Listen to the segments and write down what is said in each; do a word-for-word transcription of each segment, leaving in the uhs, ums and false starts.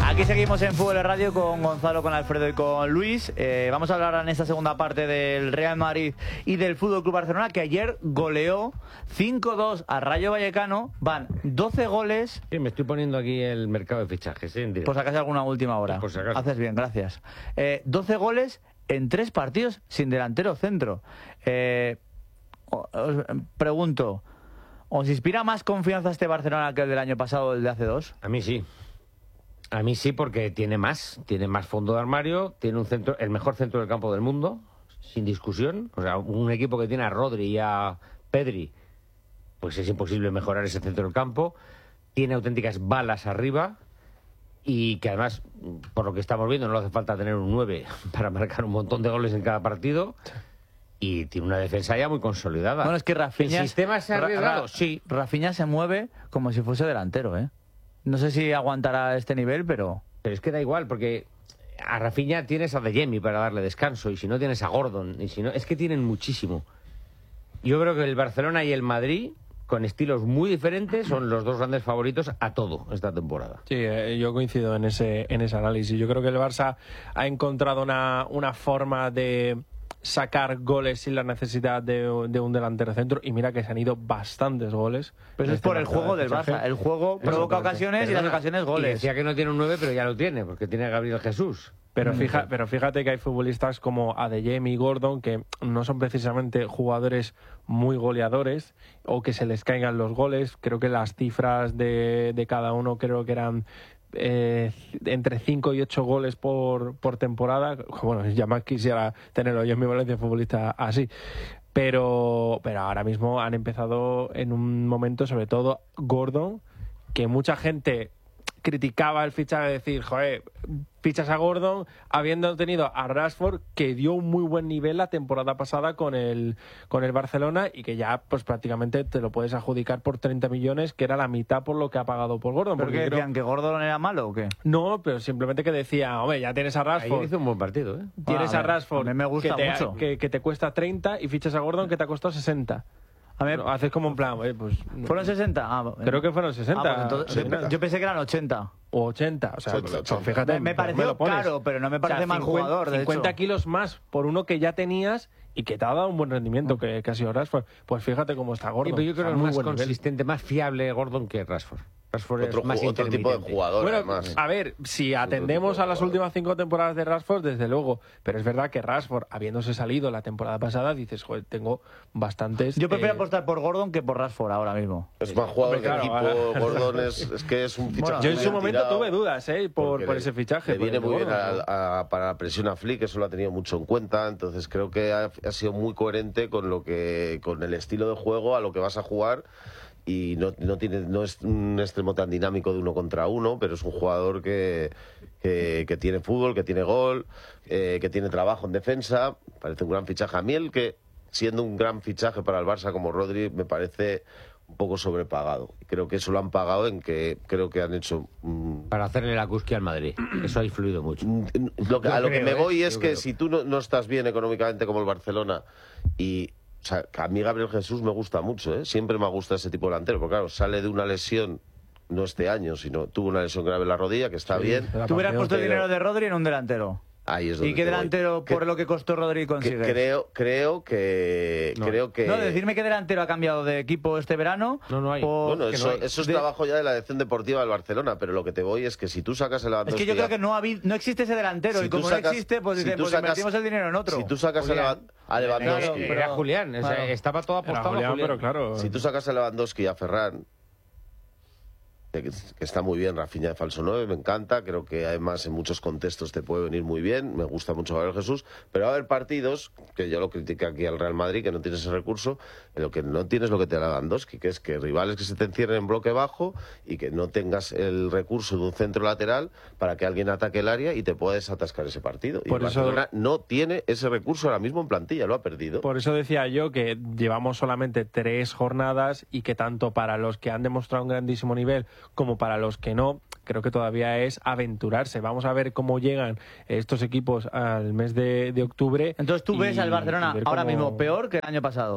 Aquí seguimos en Fútbol de Radio con Gonzalo, con Alfredo y con Luis. Eh, vamos a hablar en esta segunda parte del Real Madrid y del Fútbol Club Barcelona, que ayer goleó cinco dos a Rayo Vallecano. Van doce goles. Sí, me estoy poniendo aquí el mercado de fichajes, ¿eh? Por si acaso alguna última hora. Por si acaso. Haces bien, gracias. Eh, doce goles en tres partidos sin delantero centro. Eh, os pregunto, ¿os inspira más confianza este Barcelona que el del año pasado o el de hace dos? A mí sí. A mí sí, porque tiene más, tiene más fondo de armario, tiene un centro, el mejor centro del campo del mundo, sin discusión. O sea, un equipo que tiene a Rodri y a Pedri, pues es imposible mejorar ese centro del campo. Tiene auténticas balas arriba y que además, por lo que estamos viendo, no le hace falta tener un nueve para marcar un montón de goles en cada partido. Y tiene una defensa ya muy consolidada. Bueno, es que Rafinha... ¿El sistema se ha arriesgado? Ra- Sí. Rafinha se mueve como si fuese delantero, ¿eh? No sé si aguantará este nivel, pero... Pero es que da igual, porque a Rafinha tienes a De Jemi para darle descanso, y si no tienes a Gordon, y si no... Es que tienen muchísimo. Yo creo que el Barcelona y el Madrid, con estilos muy diferentes, son los dos grandes favoritos a todo esta temporada. Sí, eh, yo coincido en ese, en ese análisis. Yo creo que el Barça ha encontrado una, una forma de sacar goles sin la necesidad de, de un delantero centro, y mira que se han ido bastantes goles. Pero eso es por el juego del Barça. El juego provoca ocasiones y las ocasiones Y goles. decía que no tiene un nueve, pero ya lo tiene, porque tiene a Gabriel Jesús. Pero, fija, pero fíjate que hay futbolistas como Adeyemi y Gordon que no son precisamente jugadores muy goleadores o que se les caigan los goles. Creo que las cifras de, de cada uno creo que eran eh, entre cinco y ocho goles por, por temporada. Bueno, ya más quisiera tenerlo yo en mi Valencia futbolista así. Pero, pero ahora mismo han empezado en un momento, sobre todo Gordon, que mucha gente criticaba el fichaje de decir, joder, fichas a Gordon habiendo tenido a Rashford, que dio un muy buen nivel la temporada pasada con el con el Barcelona, y que ya pues prácticamente te lo puedes adjudicar por treinta millones, que era la mitad por lo que ha pagado por Gordon. ¿Pero qué creo... decían? ¿Que Gordon era malo o qué? No, pero simplemente que decía, hombre, ya tienes a Rashford. Ayer hizo un buen partido, ¿eh? Tienes Ah, a a ver, Rashford, a mí me gusta que, te, mucho. que, que te cuesta treinta, y fichas a Gordon que te ha costado sesenta. A mí... Bueno, haces como en plan, oye, pues... ¿Fueron sesenta? Ah, Creo que fueron sesenta. Ah, pues entonces, sesenta. yo pensé que eran ochenta. O ochenta, o sea, ochenta. pues, fíjate. Me, me pareció lo pones. caro, pero no me parece O sea, mal cincuenta jugador, de cincuenta hecho. kilos más por uno que ya tenías y que te ha dado un buen rendimiento, que, que ha sido Rashford. Pues fíjate cómo está Gordon. Sí, pero yo creo O sea, que es muy más buen nivel. consistente, más fiable Gordon que Rashford. Rashford Otro, es más ju- otro tipo de intermitente. jugador, Bueno, además. a ver, si atendemos a las últimas cinco temporadas de Rashford, desde luego, pero es verdad que Rashford, habiéndose salido la temporada pasada, dices, joder, tengo bastantes... Yo prefiero eh, apostar por Gordon que por Rashford ahora mismo. Es más jugador Hombre, claro, de equipo. ahora- Gordon es, es que es un fichaje. Bueno, Yo en su bien momento tirado, tuve dudas, ¿eh? Por, porque por le- ese fichaje. Le por viene el de muy bien Gordon, a- a- para la presión a Flick, eso lo ha tenido mucho en cuenta. Entonces creo que ha, ha sido muy coherente con lo que con el estilo de juego a lo que vas a jugar. Y no, no, tiene, no es un extremo tan dinámico de uno contra uno, pero es un jugador que, que, que tiene fútbol, que tiene gol, eh, que tiene trabajo en defensa. Parece un gran fichaje. A mí el que, siendo un gran fichaje para el Barça como Rodri, me parece un poco sobrepagado. Creo que eso lo han pagado en que creo que han hecho... Mm, Para hacerle la cusquilla al Madrid. Eso ha influido mucho. lo que, Yo a lo creo, que me ¿eh? voy es Yo que creo. si tú no, no estás bien económicamente como el Barcelona y... O sea, que a mí Gabriel Jesús me gusta mucho, ¿eh? Siempre me ha gustado ese tipo de delantero, porque claro, sale de una lesión, no este año, sino tuvo una lesión grave en la rodilla, que está bien. la Tú hubieras partido, puesto el pero- dinero de Rodri en un delantero. Ahí es donde ¿Y qué te voy. delantero, Que- por lo que costó Rodri, que- consigues? creo, creo que... No. Creo que... No, decirme qué delantero ha cambiado de equipo este verano. No, no hay. por- Bueno, que eso, no hay. eso es De- trabajo ya de la dirección deportiva del Barcelona, pero lo que te voy es que si tú sacas el Es Lewandowski... que yo creo ya- que no, ha habido- no existe ese delantero, Si y tú como sacas- no existe, pues si dicen, tú pues sacas- invertimos el dinero en otro. Si tú sacas a, Julián. Levan- a Lewandowski... Claro, pero- Era Julián, o sea, claro. estaba todo Era apostado a Julián, Julián. pero claro... Si tú sacas a Lewandowski y a Ferran, que, que está muy bien, Rafinha de falso nueve, me encanta, creo que además en muchos contextos te puede venir muy bien, me gusta mucho Gabriel Jesús, pero va a haber partidos, que yo lo critiqué aquí al Real Madrid, que no tienes ese recurso, en lo que no tienes lo que te da Lewandowski, que es que rivales que se te encierren en bloque bajo y que no tengas el recurso de un centro lateral para que alguien ataque el área y te puedas atascar ese partido. Y Por el eso- Barcelona no tiene ese recurso ahora mismo en plantilla, lo ha perdido. Por eso decía yo que llevamos solamente tres jornadas y que tanto para los que han demostrado un grandísimo nivel como para los que no, creo que todavía es aventurarse. Vamos a ver cómo llegan estos equipos al mes de, de octubre. Entonces tú ves y- al Barcelona y ver ahora cómo- mismo peor que el año pasado.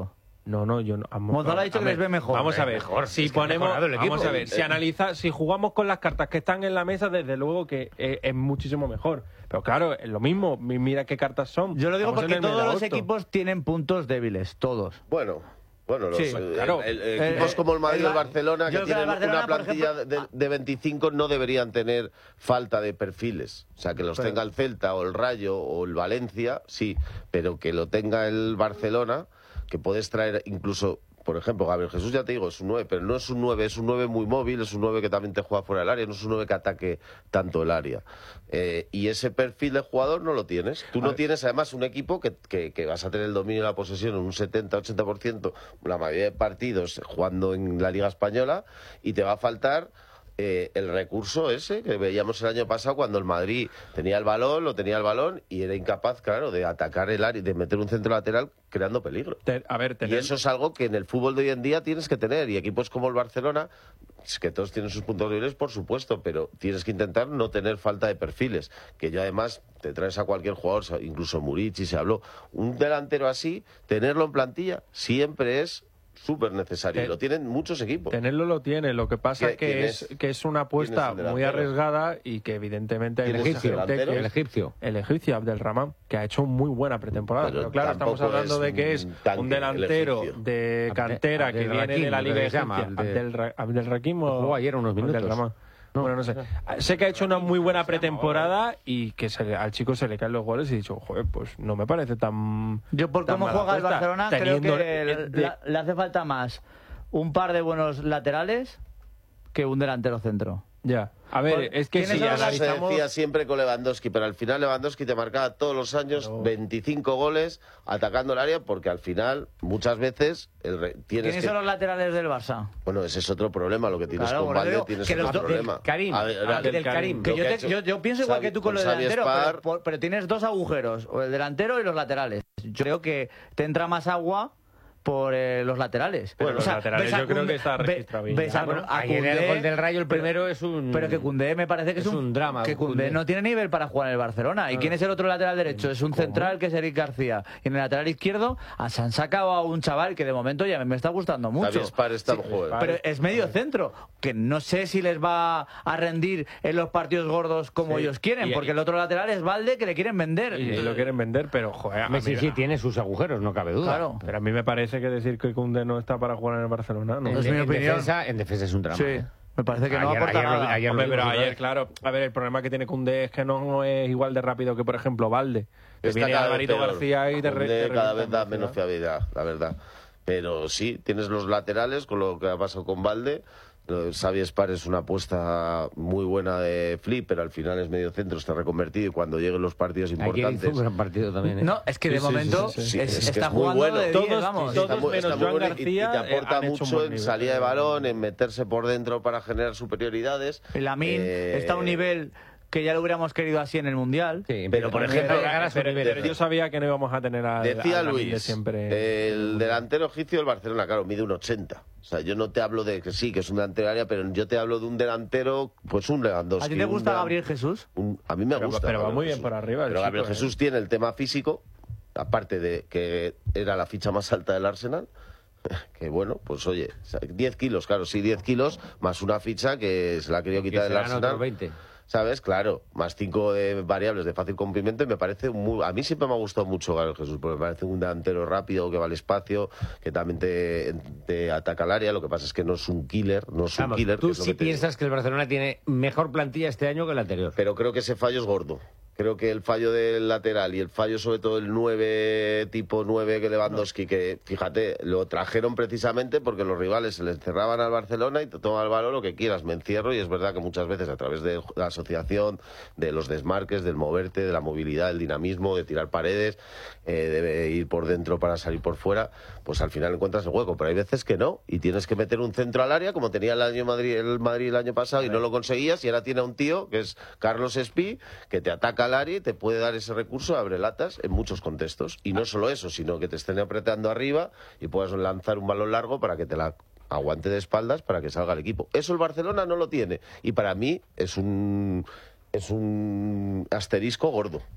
No, no, yo no. Gonzalo ha dicho que les ve mejor. Vamos a ver, mejor, si es que ha ponemos, mejorado el equipo. vamos a ver, si Eh, analiza, si jugamos con las cartas que están en la mesa, desde luego que es, es muchísimo mejor. Pero claro, es lo mismo, mi- mira qué cartas son. Yo lo digo Estamos en porque el mes de todos los agosto. equipos tienen puntos débiles, todos. Bueno, bueno, los, Sí, eh, claro. el- el- Eh, equipos eh, como el Madrid y el el- Barcelona, yo que creo que el tienen Barcelona, una por plantilla ejemplo, de, de veinticinco, no deberían tener falta de perfiles. O sea, que los Pero- tenga el Celta o el Rayo o el Valencia, sí, pero que lo tenga el Barcelona, que puedes traer incluso... Por ejemplo, Gabriel Jesús, ya te digo, es un nueve, pero no es un nueve, es un nueve muy móvil, es un nueve que también te juega fuera del área, no es un nueve que ataque tanto el área. Eh, y ese perfil de jugador no lo tienes. Tú no tienes, además, un equipo que, que, que vas a tener el dominio de la posesión en un setenta ochenta por ciento, la mayoría de partidos jugando en la Liga Española, y te va a faltar... Eh, el recurso ese que veíamos el año pasado cuando el Madrid tenía el balón, lo tenía el balón y era incapaz, claro, de atacar el área, de meter un centro lateral creando peligro. Te- a ver, Y tener- eso es algo que en el fútbol de hoy en día tienes que tener. Y equipos como el Barcelona, es que todos tienen sus puntos débiles, por supuesto, pero tienes que intentar no tener falta de perfiles. Que yo además te traes a cualquier jugador, incluso Murici se habló, un delantero así, tenerlo en plantilla siempre es súper necesario. Te- Y lo tienen muchos equipos. Tenerlo lo tiene, lo que pasa ¿Qué- es que quién es, es? que es una apuesta ¿Quién es el muy delantero? arriesgada y que evidentemente hay ¿Quién es mucha el gente delantero? que- El egipcio. el egipcio Abdelrahman, que ha hecho muy buena pretemporada. Pero Pero, claro, estamos tampoco hablando es de que es un tanque, un el delantero egipcio. de Abde- cantera que viene de Abdelrakim, la Liga creo que se llama, Egipcia. Abde- Abdelra- Abdelrakim o... Jugó ayer unos minutos. Abdelrahman. Bueno, no sé. Sé que ha hecho una muy buena pretemporada y que se le- al chico se le caen los goles y he dicho, joder, pues no me parece tan. Yo por tan cómo mala juega el apuesta, Barcelona teniendo creo que el- el- de- la- le hace falta más un par de buenos laterales que un delantero centro. Ya. A ver, Por- es que ¿quiénes si son los Eso se analizamos... decía siempre con Lewandowski, pero al final Lewandowski te marcaba todos los años Pero- veinticinco goles atacando el área, porque al final, muchas veces, el re- tienes ¿Quiénes que... son los laterales del Barça? Bueno, ese es otro problema, lo que tienes Claro, con por eso Valde, digo tienes que otro los dos- problema. Karim, A ver, ah, ahora- del Karim. Que lo yo, ha te- hecho yo, yo pienso igual Xavi- que tú con los Xavi delanteros, Spar, pero, por- pero tienes dos agujeros, o el delantero y los laterales. Yo creo que te entra más agua por eh, los laterales. Pero los laterales ves a yo creo Koundé- que está ve- registrado bien. ves a- Claro, a ayer el Koundé, gol del Rayo, el pero- primero es un... Pero que Koundé me parece que es, es un drama, Que Koundé Koundé. no tiene nivel para jugar en el Barcelona. ¿Y quién es el otro lateral derecho? Es un central que es Eric García. Y en el lateral izquierdo ah, se han sacado a un chaval que de momento ya me, me está gustando mucho. Xavi Spar está en juego. Pero es medio centro, que no sé si les va a rendir en los partidos gordos como Sí. ellos quieren, Y- porque el otro lateral es Valde que le quieren vender. Y lo quieren vender, pero joder, a mí, Messi sí tiene sus agujeros, no cabe duda. Claro. pero a mí me parece que decir que Koundé no está para jugar en el Barcelona, no. En, Es mi en opinión. defensa, en defensa es un drama. Sí, ¿eh? me parece que no Ayer- aporta ayer lo- nada. ayer lo Hombre, pero vimos otra ayer, vez. claro, a ver, el problema que tiene Koundé es que no es igual de rápido que, por ejemplo, Valde. Que Está viene cada vez Alvarito peor. García y te, re- Koundé te cada revienta vez da en menos velocidad. fiabilidad, la verdad. Pero sí, tienes los laterales, con lo que ha pasado con Valde. Lo de Xavi Spar es una apuesta muy buena de Flip, pero al final es medio centro, está reconvertido y cuando lleguen los partidos Ayer hizo importantes... un gran partido también. ¿eh? No, es que de Sí, sí, momento sí, sí, sí. es- Sí, es que está es muy jugando bueno. de diez, Todos- vamos. todos- Está muy- menos está muy Joan bueno y- y, García, te eh, aporta han hecho un mucho buen en nivel. salida de balón, en meterse por dentro para generar superioridades. El Lamine Eh, está a un nivel que ya lo hubiéramos querido así en el Mundial. Sí, pero, por empieza a ejemplo, llegar a su Pero, nivel. pero yo sabía que no íbamos a tener a Decía a Lamine de Luis, siempre. el delantero egipcio del Barcelona, claro, mide un ochenta. O sea, yo no te hablo de que sí, que es un delantero área, pero yo te hablo de un delantero, pues un Lewandowski. ¿A ti te un gusta delan- Gabriel Jesús? un- a mí me Pero- gusta. pero va Gabriel muy bien Jesús. por arriba el Pero chico, Gabriel ¿eh? Jesús tiene el tema físico, aparte de que era la ficha más alta del Arsenal. Que bueno, pues oye, diez kilos, claro, sí, diez kilos, más una ficha que se la ha querido Que quitar del serán Arsenal. otros veinte. ¿Sabes? Claro, más cinco de variables de fácil cumplimiento y me parece muy... A mí siempre me ha gustado mucho Gabriel Jesús, porque me parece un delantero rápido, que va al espacio, que también te, te ataca al área, lo que pasa es que no es un killer, no es un Vamos, killer. que tú es lo sí que te digo. piensas que el Barcelona tiene mejor plantilla este año que el anterior. Pero creo que ese fallo es gordo. Creo que el fallo del lateral y el fallo sobre todo el nueve, tipo nueve que Lewandowski, que fíjate, lo trajeron precisamente porque los rivales se le encerraban al Barcelona y te toma el balón lo que quieras, me encierro y es verdad que muchas veces a través de la asociación, de los desmarques, del moverte, de la movilidad, del dinamismo, de tirar paredes, eh, de ir por dentro para salir por fuera, pues al final encuentras el hueco, pero hay veces que no y tienes que meter un centro al área como tenía el año Madrid, el Madrid el año pasado y no lo conseguías y ahora tiene a un tío que es Carlos Espí que te ataca al área y te puede dar ese recurso, abre latas en muchos contextos. Y no solo eso, sino que te estén apretando arriba y puedas lanzar un balón largo para que te la aguante de espaldas para que salga el equipo. Eso el Barcelona no lo tiene. Y para mí es un, es un asterisco gordo.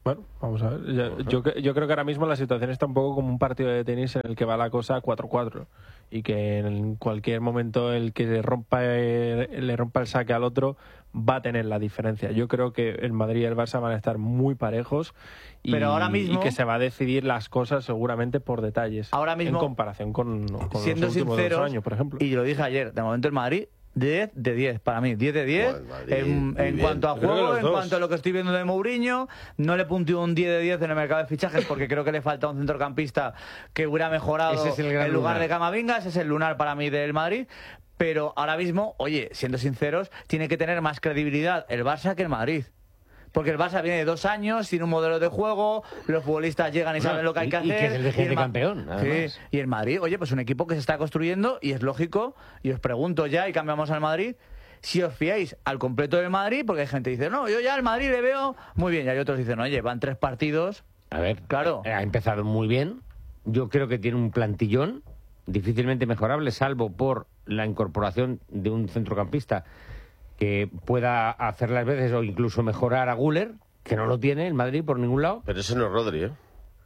Bueno, vamos a ver. Yo, yo, yo creo que ahora mismo la situación está un poco como un partido de tenis en el que va la cosa cuatro cuatro y que en cualquier momento el que le rompa el, le rompa el saque al otro va a tener la diferencia. Yo creo que el Madrid y el Barça van a estar muy parejos y, Pero ahora mismo, y que se va a decidir las cosas seguramente por detalles. Ahora mismo, en comparación con, con siendo los últimos sinceros, dos años, por ejemplo. Y lo dije ayer, de momento el Madrid diez de diez, para mí, diez de diez. Bueno, Madrid, en en cuanto a juego, en cuanto a lo que estoy viendo de Mourinho, no le punteo un diez de diez en el mercado de fichajes porque creo que le falta un centrocampista que hubiera mejorado Ese es el gran en lugar lunar. de Camavinga. Ese es el lunar para mí del Madrid. Pero ahora mismo, oye, siendo sinceros, tiene que tener más credibilidad el Barça que el Madrid. Porque el Barça viene de dos años, tiene un modelo de juego, los futbolistas llegan y No, saben lo que hay y- que y hacer. que es el vigente el Ma- campeón, además. Sí, y el Madrid, oye, pues un equipo que se está construyendo y es lógico, y os pregunto ya, y cambiamos al Madrid, si os fiáis al completo del Madrid, porque hay gente que dice, no, yo ya al Madrid le veo muy bien, y hay otros que dicen, oye, van tres partidos. A ver, Claro. ha empezado muy bien. Yo creo que tiene un plantillón difícilmente mejorable, salvo por la incorporación de un centrocampista que pueda hacer las veces o incluso mejorar a Güler, que no lo tiene el Madrid por ningún lado. Pero ese no es Rodri, ¿eh?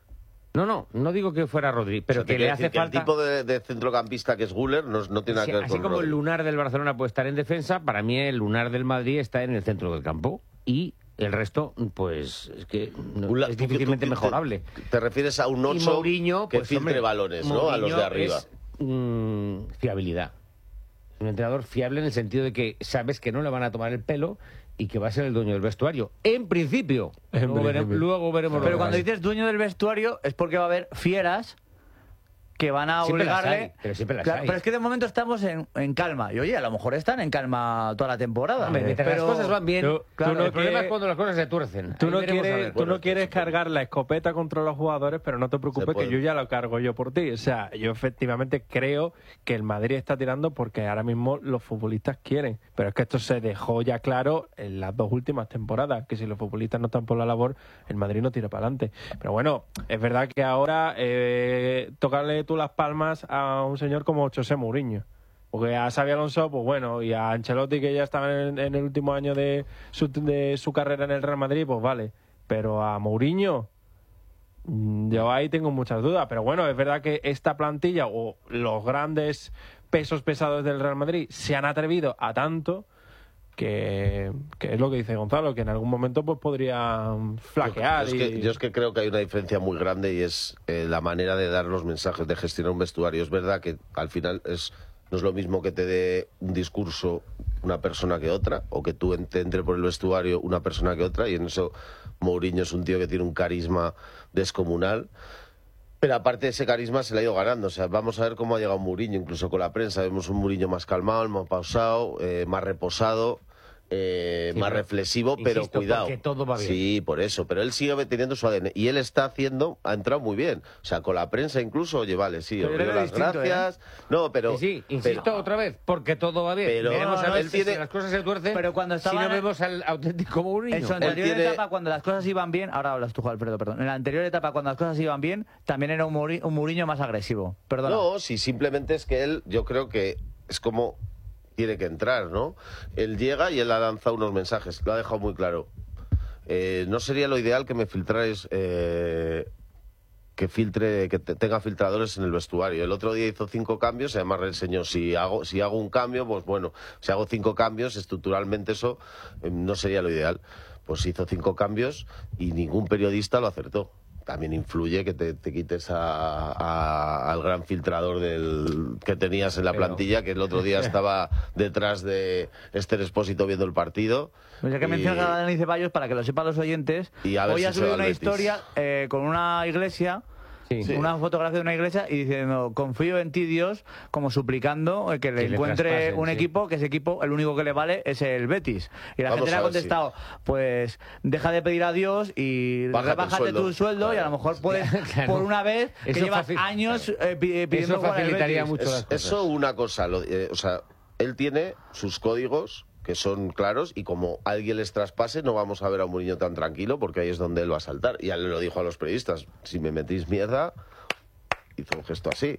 No, no, no digo que fuera Rodri, pero O sea, te que le quiero hace decir que falta... el tipo de, de centrocampista que es Güler no, no tiene nada Sí, que ver así con como Rodri. el lunar del Barcelona puede estar en defensa, para mí el lunar del Madrid está en el centro del campo y el resto, pues es que no- Un la- es tú- tú- difícilmente tú- mejorable. Te, te refieres a un Y ocho Mourinho, que pues, filtre hombre, balones, ¿no? A los de Mourinho arriba. es, mm, fiabilidad. Un entrenador fiable en el sentido de que sabes que no le van a tomar el pelo y que va a ser el dueño del vestuario. En principio. En luego, principio. Veremos, luego veremos. lo Pero que cuando pasa. dices dueño del vestuario es porque va a haber fieras que van a Siempre las obligarle... hay, pero siempre las Claro, hay. pero es que de momento estamos en, en calma. Y oye, a lo mejor están en calma toda la temporada. Hombre, mientras pero... las cosas van bien, Tú- claro, tú no el problema quieres- es cuando las cosas se tuercen. Tú Ahí no veremos a quieres, ver. tú Bueno, no quieres se puede. cargar la escopeta contra los jugadores, pero no te preocupes Se que puede. yo ya lo cargo yo por ti. O sea, yo efectivamente creo que el Madrid está tirando porque ahora mismo los futbolistas quieren. Pero es que esto se dejó ya claro en las dos últimas temporadas, que si los futbolistas no están por la labor, el Madrid no tira para adelante. Pero bueno, es verdad que ahora eh, tocarle tú las palmas a un señor como José Mourinho. Porque a Xabi Alonso, pues bueno, y a Ancelotti, que ya estaba en, en el último año de su, de su carrera en el Real Madrid, pues vale. Pero a Mourinho, mm, yo ahí tengo muchas dudas. Pero bueno, es verdad que esta plantilla o los grandes pesos pesados del Real Madrid se han atrevido a tanto que, que es lo que dice Gonzalo, que en algún momento pues podrían flaquear. Yo, yo es que, y- yo es que creo que hay una diferencia muy grande y es eh, la manera de dar los mensajes, de gestionar un vestuario. Es verdad que al final es no es lo mismo que te dé un discurso una persona que otra, o que tú en- te entre por el vestuario una persona que otra, y en eso Mourinho es un tío que tiene un carisma descomunal. Pero aparte de ese carisma se le ha ido ganando. O sea, vamos a ver cómo ha llegado Mourinho, incluso con la prensa. Vemos un Mourinho más calmado, más pausado, eh, más reposado, eh, Sí, más pero, reflexivo, pero insisto, cuidado. porque todo va bien. Sí, por eso. Pero él sigue teniendo su A D N. Y él está haciendo, ha entrado muy bien. O sea, con la prensa incluso, oye, vale, sí, Pero os yo doy le veo las distinto, gracias. No, pero... Sí, sí, insisto pero- otra vez, porque todo va bien. pero- Veremos a no, ver él si tiene- las cosas se tuercen. Pero cuando si estaba no en- vemos al auténtico Mourinho. En su anterior tiene- etapa, cuando las cosas iban bien, ahora hablas tú, Alfredo, perdón. En la anterior etapa, cuando las cosas iban bien, también era un, Mouri- un Mourinho más agresivo. Perdona. No, si simplemente es que él, yo creo que es como tiene que entrar, ¿no? Él llega y él ha lanzado unos mensajes, lo ha dejado muy claro. Eh, no sería lo ideal que me filtráis, eh, que filtre, que te- tenga filtradores en el vestuario. El otro día hizo cinco cambios, y además reseñó, si hago, si hago un cambio, pues bueno, si hago cinco cambios, estructuralmente eso eh, no sería lo ideal. Pues hizo cinco cambios y ningún periodista lo acertó. También influye que te, te quites a- a- al gran filtrador del que tenías en la Pero- plantilla, que el otro día estaba detrás de Esther Expósito viendo el partido. Pues ya que Y- mencionas a Dani Ceballos, para que lo sepan los oyentes, Y a ver hoy si ha se subido va al una Betis. historia eh, con una iglesia, Sí. Sí. una fotografía de una iglesia, y diciendo, confío en ti, Dios, como suplicando eh, que le Que le encuentre traspasen, un sí. equipo, que ese equipo, el único que le vale es el Betis. Y la Vamos gente le a ha ver si- contestado, pues deja de pedir a Dios y Bájate el rebájate sueldo. tu sueldo, y a lo Claro. mejor puedes, Claro. por una vez, que Eso llevas facil- años eh, pi- eh, pidiendo Eso jugar al facilitaría Betis. mucho Es- las cosas. eso una cosa, lo- eh, o sea, él tiene sus códigos que son claros y como alguien les traspase no vamos a ver a un Mourinho tan tranquilo porque ahí es donde él va a saltar. Y ya le lo dijo a los periodistas, si me metís mierda, hizo un gesto así.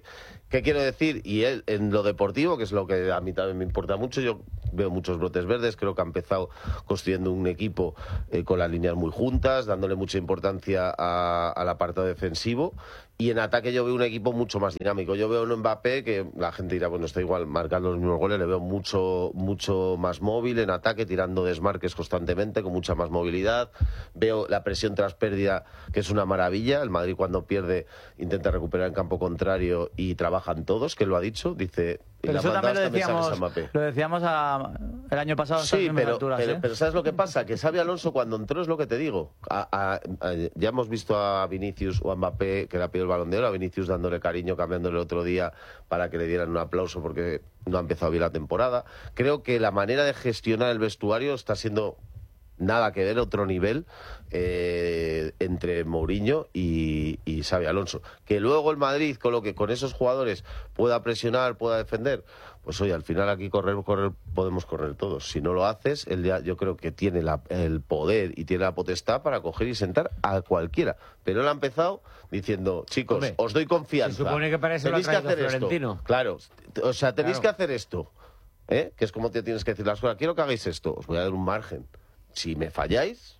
¿Qué quiero decir? Y él, en lo deportivo, que es lo que a mí también me importa mucho, yo veo muchos brotes verdes, creo que ha empezado construyendo un equipo eh, con las líneas muy juntas, dándole mucha importancia a, al apartado defensivo, y en ataque yo veo un equipo mucho más dinámico. Yo veo un Mbappé que la gente dirá, bueno, está igual marcando los mismos goles, le veo mucho, mucho más móvil en ataque, tirando desmarques constantemente, con mucha más movilidad. Veo la presión tras pérdida, que es una maravilla. El Madrid cuando pierde intenta recuperar en campo contrario y trabajan todos, que lo ha dicho, dice... Pero eso también lo decíamos, lo decíamos a, el año pasado. Sí, pero, alturas, pero, ¿eh? pero ¿sabes lo que pasa? Que Xabi Alonso cuando entró es lo que te digo. A, a, a, ya hemos visto a Vinicius o a Mbappé que le ha pedido el Balón de Oro, a Vinicius dándole cariño, cambiándole el otro día para que le dieran un aplauso porque no ha empezado bien la temporada. Creo que la manera de gestionar el vestuario está siendo... nada que ver, otro nivel eh, entre Mourinho y, y Xabi Alonso. Que luego el Madrid, con lo que con esos jugadores pueda presionar, pueda defender, pues oye, al final aquí correr, correr podemos correr todos. Si no lo haces, él ya, yo creo que tiene la, el poder y tiene la potestad para coger y sentar a cualquiera. Pero él ha empezado diciendo, chicos, Hombre, os doy confianza. se supone que para eso tenéis lo ha que hacer traído Florentino. esto. Claro, o sea, tenéis Claro. que hacer esto. ¿eh? Que es como te tienes que decir las cosas. Quiero que hagáis esto, os voy a dar un margen. Si me falláis,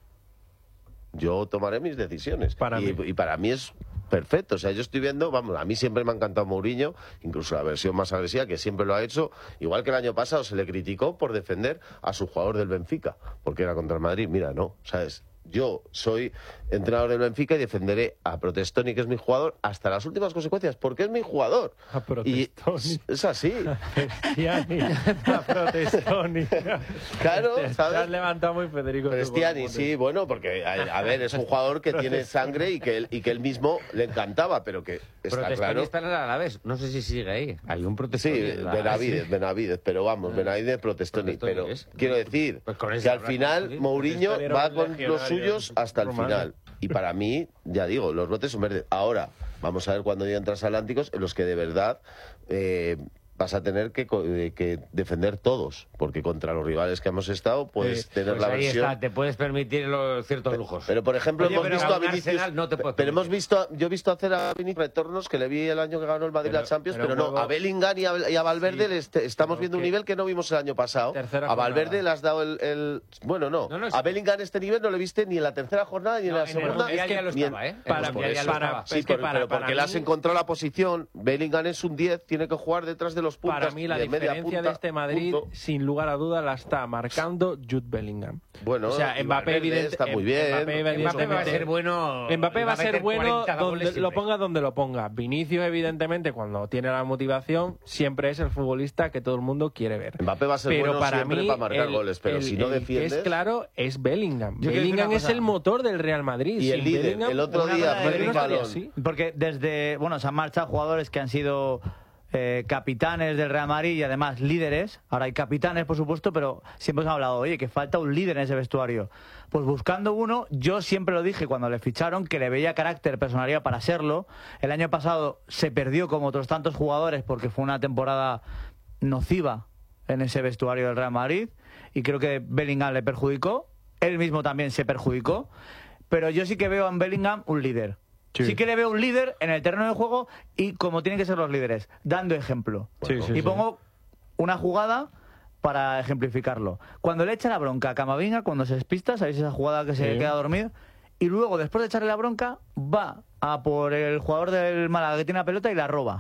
yo tomaré mis decisiones. Para y, mí. y para mí es perfecto. O sea, yo estoy viendo, vamos, a mí siempre me ha encantado Mourinho, incluso la versión más agresiva, que siempre lo ha hecho. Igual que el año pasado se le criticó por defender a su jugador del Benfica, porque era contra el Madrid. Mira, no, ¿sabes? Yo soy entrenador del Benfica y defenderé a Protestoni, que es mi jugador, hasta las últimas consecuencias, porque es mi jugador. A Protestoni. Y es así. Cristiani, a Protestoni. Claro, Te, ¿sabes? te has levantado muy, Federico. Cristiani, sí, bueno, porque, a, a ver, es un jugador que tiene sangre y que, él, y que él mismo le encantaba, pero que está Protestoni claro... está en el Alavés. No sé si sigue ahí. Hay un Protestoni. Sí, en la- Benavides, Benavides, pero vamos, Benavides, Protestoni. Protestoni Pero es. quiero decir Pues con ese que al habrá final que- Mourinho Protestoni era va un con los legionario suyos hasta el romano. final. Y para mí, ya digo, los brotes son verdes. Ahora, vamos a ver cuando lleguen transatlánticos en los que de verdad eh, vas a tener que, co- eh, que defender todos, porque contra los rivales que hemos estado puedes Eh, tener pues la ahí versión... está, te puedes permitir los ciertos lujos. Pero por ejemplo Oye, hemos pero visto a un Vinicius, Arsenal no te puedes pero hemos permitir. visto, yo he visto hacer a Vinicius retornos que le vi el año que ganó el Madrid Pero- la Champions, pero pero, no, luego- a Bellingham y a, y a Valverde Sí, les te- estamos pero viendo un que- nivel que no vimos el año pasado. Tercera A Valverde jornada. le has dado el, el- bueno, no, No, no, a sí. Bellingham este nivel no le viste ni en la tercera jornada ni en No, la en el segunda. Mundial ya lo ni en- estaba, ¿eh? En el Para- Mundial ya lo para- estaba. Sí, Es que por- para- pero para porque le has mí- encontrado la posición. Bellingham es un diez, tiene que jugar detrás de los puntas. Para mí la de media diferencia punta, de este Madrid, punto. sin lugar a duda, la está marcando Jude Bellingham. Bueno, o sea, y Mbappé Valverde evidente- está muy bien. Mbappé, Mbappé va a evidentemente- ser bueno. Mbappé va a ser meter bueno cuarenta donde goles lo siempre. ponga donde lo ponga. Vinicius, evidentemente, cuando tiene la motivación, siempre es el futbolista que todo el mundo quiere ver. Mbappé va a ser pero bueno para siempre mí, para marcar el- goles, pero el- si no el que defiendes... es claro es Bellingham. Yo quiero decir Bellingham una es cosa. el motor del Real Madrid. Y el Sin líder, Bellingham, el otro una día, cosa de Federico no estaría Balón. así. Porque desde, bueno, se han marchado jugadores que han sido eh, capitanes del Real Madrid y además líderes. Ahora hay capitanes, por supuesto, pero siempre hemos hablado, oye, que falta un líder en ese vestuario. Pues buscando uno, yo siempre lo dije cuando le ficharon, que le veía carácter, personalidad para serlo. El año pasado se perdió como otros tantos jugadores porque fue una temporada nociva en ese vestuario del Real Madrid y creo que Bellingham le perjudicó. Él mismo también se perjudicó. Pero yo sí que veo en Bellingham un líder. Sí. Sí que le veo un líder en el terreno de juego y como tienen que ser los líderes, dando ejemplo. Sí, sí, y sí. pongo una jugada para ejemplificarlo. Cuando le echa la bronca a Camavinga, cuando se despista, ¿sabéis esa jugada que se Sí. queda dormido? Y luego, después de echarle la bronca, va a por el jugador del Málaga que tiene la pelota y la roba.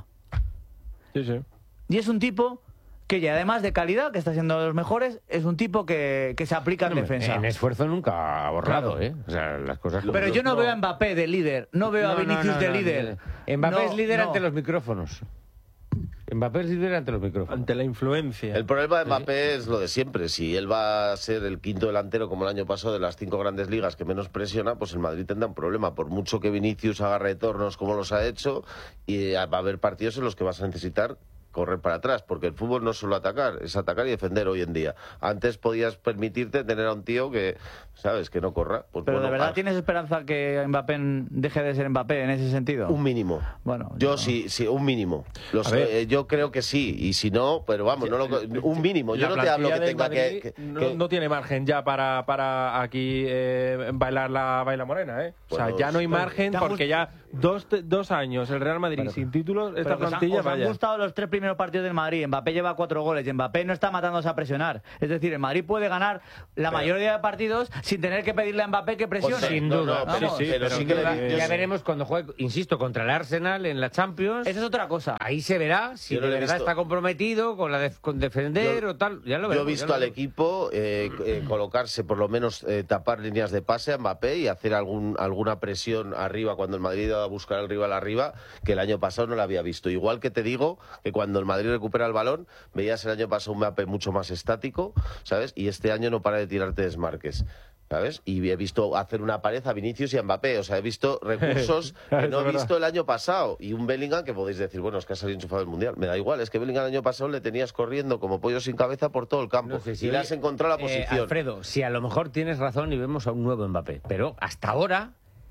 Sí, sí. Y es un tipo que ya además de calidad, que está siendo de los mejores, es un tipo que, que se aplica en Hombre, defensa. En esfuerzo nunca ha borrado, Claro. ¿eh? O sea, las cosas... como Pero son. yo no, no. veo a Mbappé de líder, no veo a No, no, Vinicius no, de no, líder. no. Mbappé No, es líder no. ante los micrófonos. Mbappé es líder ante los micrófonos. Ante la influencia. El problema de Mbappé es lo de siempre. Si él va a ser el quinto delantero como el año pasado de las cinco grandes ligas que menos presiona, pues el Madrid tendrá un problema. Por mucho que Vinicius haga retornos como los ha hecho, y va a haber partidos en los que vas a necesitar correr para atrás, porque el fútbol no es solo atacar, es atacar y defender hoy en día. Antes podías permitirte tener a un tío que, ¿sabes?, que no corra. Pues, Pero bueno, ¿de verdad ah, tienes esperanza que Mbappé deje de ser Mbappé en ese sentido? un mínimo. Bueno, yo no. sí, sí, un mínimo. Los, ver. eh, yo creo que sí, y si no, pero vamos, no lo, un mínimo. Yo La no te hablo que plantilla del tenga Madrid que, que- no, que- no tiene margen ya para, para aquí eh, bailar la baila morena, ¿eh? O sea, Bueno, ya no hay sí, margen te han porque ya dos, dos años el Real Madrid Pero- sin títulos, esta Pero que os han- plantilla os han vaya. gustado los tres primeros partidos del Madrid. Mbappé lleva cuatro goles y Mbappé no está matándose a presionar. Es decir, el Madrid puede ganar la mayoría de partidos sin tener que pedirle a Mbappé que presione. O sea, Sin no, duda. no, pero Vamos. sí, pero sí que le ya, di- yo ya sí- veremos cuando juegue, insisto, contra el Arsenal en la Champions. Esa es otra cosa. Ahí se verá si Yo no de le he verdad visto. está comprometido con la def- con defender Yo- o tal. Ya lo Yo he veremos, visto ya lo al veremos. equipo eh, eh, colocarse, por lo menos eh, tapar líneas de pase a Mbappé y hacer algún, alguna presión arriba cuando el Madrid iba a buscar al rival arriba, que el año pasado no la había visto. Igual que te digo que cuando el Madrid recupera el balón, veías el año pasado un Mbappé mucho más estático, ¿sabes? Y este año no para de tirarte desmarques, ¿sabes? Y he visto hacer una pared a Vinicius y a Mbappé. O sea, he visto recursos que Eso no es he visto verdad. el año pasado. Y un Bellingham que podéis decir, bueno, es que ha salido enchufado del Mundial. Me da igual, es que Bellingham el año pasado le tenías corriendo como pollo sin cabeza por todo el campo. No sé si y le hoy- has encontrado la eh, posición. Alfredo, si a lo mejor tienes razón y vemos a un nuevo Mbappé, pero hasta ahora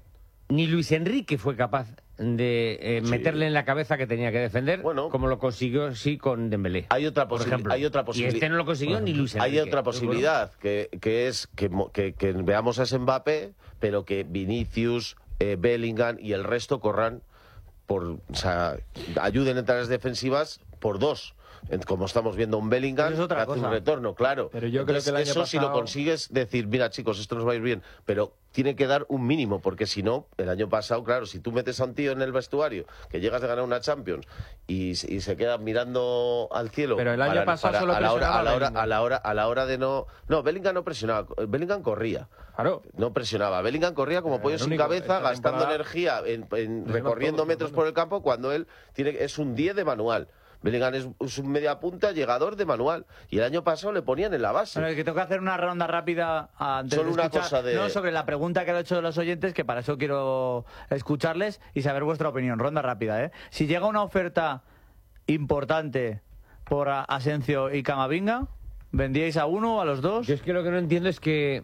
ni Luis Enrique fue capaz de eh, Sí. meterle en la cabeza que tenía que defender, Bueno. como lo consiguió sí con Dembélé. Hay otra, por posi- ejemplo. hay otra Y posibilidad. este no lo consiguió ni Luis Enrique. Hay otra posibilidad, que, que es que, mo- que- que veamos a ese Mbappé, pero que Vinicius, eh, Bellingham y el resto corran por, o sea, ayuden en tareas defensivas por dos. En- Como estamos viendo un Bellingham Eso es otra que hace cosa. un retorno, claro. Pero yo creo Entonces, que el año eso si lo pasado- consigues decir, mira chicos, esto nos va a ir bien, pero tiene que dar un mínimo, porque si no, el año pasado, claro, si tú metes a un tío en el vestuario que llegas de ganar una Champions y, se- y se queda mirando al cielo, Pero el año pasado solo a la hora, presionaba a la hora, Bellingham. a la hora, a la hora de no, no, Bellingham no presionaba, Bellingham corría. Claro. No presionaba. Bellingham corría como Eh, pollo el sin único- cabeza, esta gastando temporada- energía en, en Llevan recorriendo todos, metros por lo por el campo cuando él tiene es un diez de manual. Bellingham es, es un media punta llegador de manual. Y el año pasado le ponían en la base. Bueno, es que tengo que hacer una ronda rápida antes Solo de una escuchar- cosa de- no, sobre la pregunta que han hecho los oyentes, que para eso quiero escucharles y saber vuestra opinión. Ronda rápida, ¿eh? Si llega una oferta importante por a- Asencio y Camavinga, ¿vendíais a uno o a los dos? Yo es que lo que no entiendo es que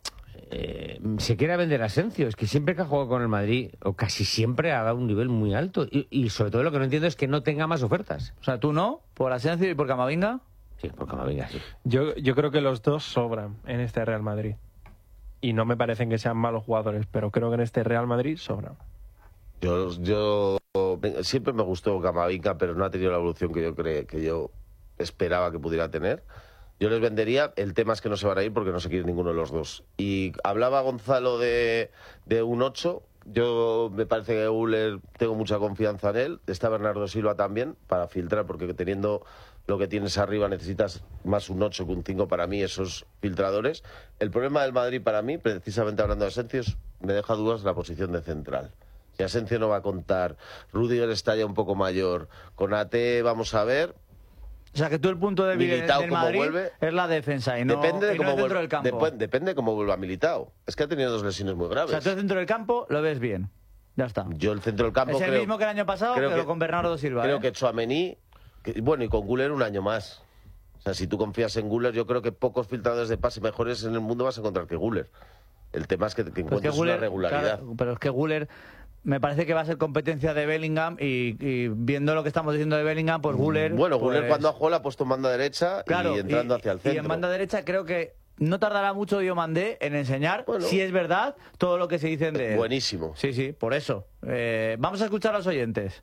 eh, se quiera vender a Asencio. Es que siempre que ha jugado con el Madrid, o casi siempre, ha dado un nivel muy alto. Y, y sobre todo lo que no entiendo es que no tenga más ofertas. O sea, tú no, por Asencio y por Camavinga. Sí, porque me venga así. Yo, yo creo que los dos sobran en este Real Madrid. Y no me parecen que sean malos jugadores, pero creo que en este Real Madrid sobran. Yo, yo siempre me gustó Camavinga, pero no ha tenido la evolución que yo cre, que yo esperaba que pudiera tener. Yo les vendería, el tema es que no se van a ir porque no se quiere ninguno de los dos. Y hablaba Gonzalo de, de un ocho, yo me parece que Guller, tengo mucha confianza en él, está Bernardo Silva también, para filtrar, porque teniendo lo que tienes arriba necesitas más un ocho que un cinco para mí, esos filtradores. El problema del Madrid para mí, precisamente hablando de Asencio, es- me deja dudas la posición de central. Si Asencio no va a contar, Rüdiger está ya un poco mayor, con A T vamos a ver. O sea, que tú el punto débil Militao, del ¿cómo Madrid vuelve? es la defensa y no, Depende de y no cómo el centro vuelva, del campo. depe- depende de cómo vuelva Militao. Es que ha tenido dos lesiones muy O graves. sea, tú el centro del campo lo ves bien. Ya está. Yo el centro del campo Es el creo, mismo que el año pasado, creo pero que- con Bernardo Silva. creo ¿eh? que Tchouaméni, que- bueno, y con Guller un año más. O sea, si tú confías en Guller, yo creo que pocos filtradores de pase mejores en el mundo vas a encontrar que Guller. El tema es que, que Pero es que encuentres Guller- una regularidad. claro, pero es que Guller me parece que va a ser competencia de Bellingham y, y viendo lo que estamos diciendo de Bellingham, pues Guller... Bueno, Guller pues, cuando ha jugado la ha puesto en banda derecha claro, y entrando hacia el centro. Y en banda derecha creo que no tardará mucho Diomandé en enseñar Bueno. si es verdad todo lo que se dicen de él. Buenísimo. Sí, sí, por eso. Eh, vamos a escuchar a los oyentes.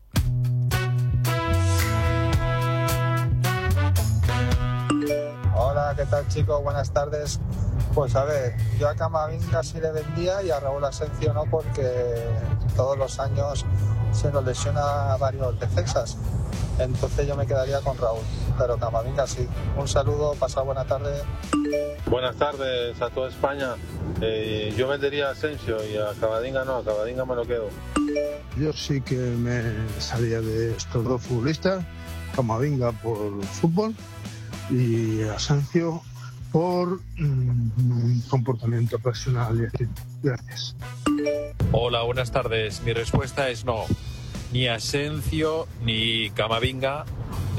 Hola, ¿qué tal chicos? Buenas tardes. Pues a ver, yo a Camavinga sí le vendía y a Raúl Asencio no, porque todos los años se nos lesiona a varios defensas. Entonces yo me quedaría con Raúl, pero Camavinga sí. Un saludo, pasad buena tarde. Buenas tardes a toda España. Eh, yo vendería a Asensio y a Camavinga no, a Camavinga me lo quedo. Yo sí que me salía de estos dos futbolistas, Camavinga por fútbol y Asencio por mm, comportamiento personal y actitud. Gracias. Hola, buenas tardes. Mi respuesta es no. Ni Asencio ni Camavinga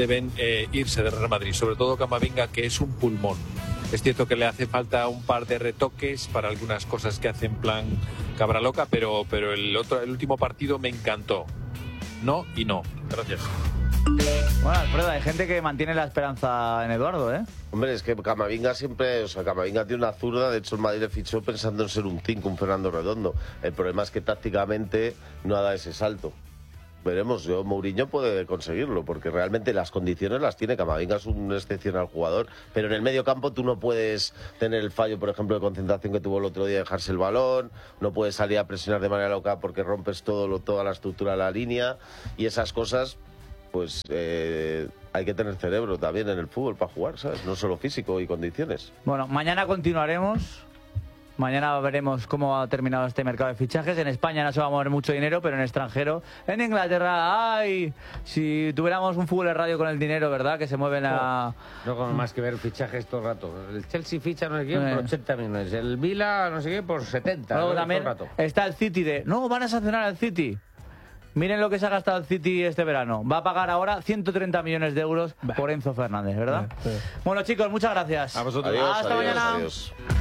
deben eh, irse del Real Madrid, sobre todo Camavinga, que es un pulmón. Es cierto que le hace falta un par de retoques para algunas cosas que hace en plan cabra loca, pero, pero el, otro, el último partido me encantó. No y no. Gracias. Bueno, Alfredo, hay gente que mantiene la esperanza en Eduardo, ¿eh? Hombre, es que Camavinga siempre, o sea, Camavinga tiene una zurda, de hecho el Madrid le fichó pensando en ser un cinco, un Fernando Redondo. El problema es que tácticamente no ha dado ese salto. Veremos, yo Mourinho puede conseguirlo, porque realmente las condiciones las tiene. Camavinga es un excepcional jugador, pero en el medio campo tú no puedes tener el fallo, por ejemplo, de concentración que tuvo el otro día, dejarse el balón, no puedes salir a presionar de manera loca porque rompes todo lo, toda la estructura de la línea, y esas cosas, pues eh, hay que tener cerebro también en el fútbol para jugar, ¿sabes? No solo físico y condiciones. Bueno, mañana continuaremos. Mañana veremos cómo ha terminado este mercado de fichajes. En España no se va a mover mucho dinero, pero en extranjero. En Inglaterra, ¡ay! Si tuviéramos un fútbol de radio con el dinero, ¿verdad? Que se mueven a... No con más que ver fichajes todo el rato. El Chelsea ficha no sé quién por ochenta millones. El Vila no sé qué por setenta. Luego ¿no? también Todo el rato. está el City de... No, van a sancionar al City. Miren lo que se ha gastado el City este verano. Va a pagar ahora ciento treinta millones de euros bah. por Enzo Fernández, ¿verdad? Sí. Bueno, chicos, muchas gracias. A vosotros. Adiós, Hasta adiós, mañana. Adiós.